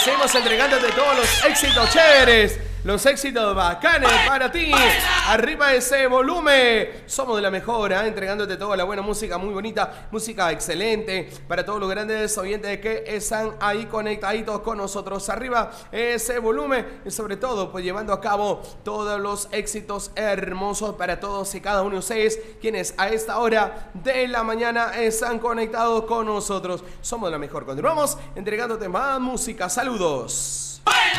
seguimos entregándote todos los éxitos chéveres, los éxitos bacanes para ti. Arriba ese volumen. Somos de la mejor, entregándote toda la buena música, muy bonita, música excelente para todos los grandes oyentes que están ahí conectaditos con nosotros. Arriba ese volumen y sobre todo pues llevando a cabo todos los éxitos hermosos para todos y cada uno de ustedes quienes a esta hora de la mañana están conectados con nosotros. Somos de la mejor. Continuamos entregándote más música. Saludos.